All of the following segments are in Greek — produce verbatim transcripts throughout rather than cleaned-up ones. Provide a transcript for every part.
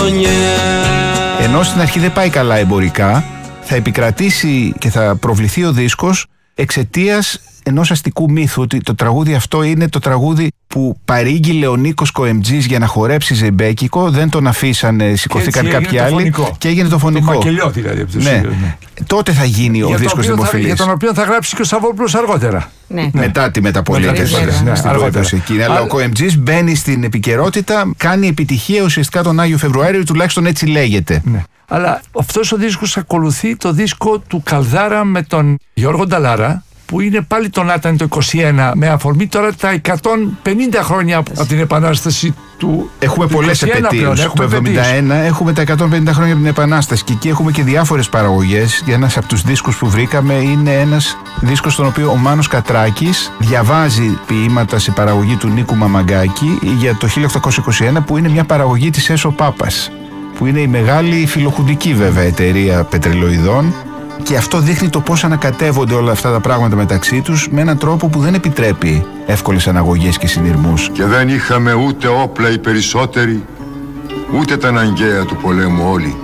χρονιά. Ενώ στην αρχή δεν πάει καλά εμπορικά, θα επικρατήσει και θα προβληθεί ο δίσκος εξαιτίας ενός αστικού μύθου, ότι το τραγούδι αυτό είναι το τραγούδι που παρήγγειλε ο Νίκος Κοεμτζής για να χορέψει ζεμπέκικο, δεν τον αφήσανε, σηκωθήκαν κάποιοι άλλοι και έγινε το φωνικό. Το μακελιό δηλαδή από τους ναι. ναι. Τότε θα γίνει ο δίσκος δημοφιλής. Για τον οποίο θα γράψει και ο Σαββόπουλος αργότερα. Ναι. Μετά τη μεταπολίτευση. Ναι, στην πρόταση εκείνη. Αλλά ο Κοεμτζής μπαίνει στην επικαιρότητα, κάνει επιτυχία ουσιαστικά τον Άγιο Φεβρουάριο, τουλάχιστον έτσι λέγεται. Ναι. Αλλά αυτός ο δίσκος ακολουθεί το δίσκο του Καλδάρα με τον Γιώργο Νταλάρα, που είναι πάλι το Νάταν το είκοσι ένα, με αφορμή τώρα τα εκατόν πενήντα χρόνια από την Επανάσταση του. Έχουμε πολλές επετείους. Το εβδομήντα ένα έχουμε τα εκατόν πενήντα χρόνια από την Επανάσταση και εκεί έχουμε και διάφορες παραγωγές. Ένας από τους δίσκους που βρήκαμε είναι ένας δίσκος στον οποίο ο Μάνος Κατράκης διαβάζει ποίηματα σε παραγωγή του Νίκου Μαμαγκάκη για το χίλια οκτακόσια είκοσι ένα, που είναι μια παραγωγή της Έσο Πάπας, που είναι η μεγάλη φιλοχουντική βέβαια εταιρεία πετρελοειδών. Και αυτό δείχνει το πώς ανακατεύονται όλα αυτά τα πράγματα μεταξύ τους με έναν τρόπο που δεν επιτρέπει εύκολες αναγωγές και συνειρμούς. Και δεν είχαμε ούτε όπλα οι περισσότεροι, ούτε τα αναγκαία του πολέμου όλοι.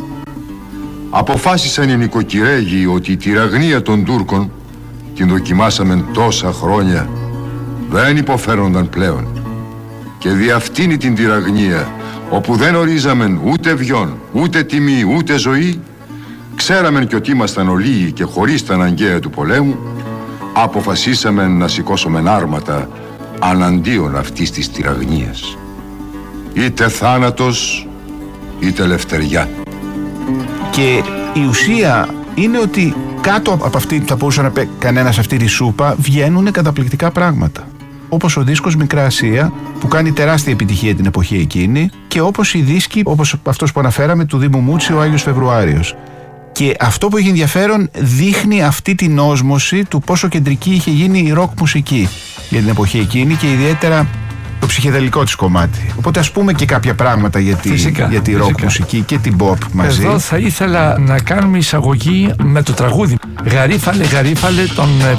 Αποφάσισαν οι νοικοκυρέγοι ότι η τυραγνία των Τούρκων, την δοκιμάσαμε τόσα χρόνια, δεν υποφέρονταν πλέον. Και δι' αυτήν την τυραγνία, όπου δεν ορίζαμεν ούτε βιόν, ούτε τιμή, ούτε ζωή, ξέραμεν κι ότι ήμασταν ολίγοι και χωρίς τα αναγκαία του πολέμου, αποφασίσαμε να σηκώσουμε άρματα αναντίον αυτής της τυραγνίας. Είτε θάνατος, είτε ελευθεριά. Και η ουσία είναι ότι κάτω από αυτή, θα μπορούσε να πει κανένας, αυτή τη σούπα, βγαίνουν καταπληκτικά πράγματα. Όπως ο δίσκος Μικρά Ασία, που κάνει τεράστια επιτυχία την εποχή εκείνη, και όπως οι δίσκοι, όπως αυτός που αναφέραμε, του Δήμου Μούτσι, ο Άγιος Φεβρουάριος. Και αυτό που έχει ενδιαφέρον, δείχνει αυτή την όσμωση του πόσο κεντρική είχε γίνει η ροκ μουσική για την εποχή εκείνη και ιδιαίτερα το ψυχεδελικό της κομμάτι. Οπότε ας πούμε και κάποια πράγματα για τη, φυσικά, για τη ροκ μουσική και την pop μαζί. Εδώ θα ήθελα να κάνουμε εισαγωγή με το τραγούδι «Γαρίφαλε, γαρίφαλε» των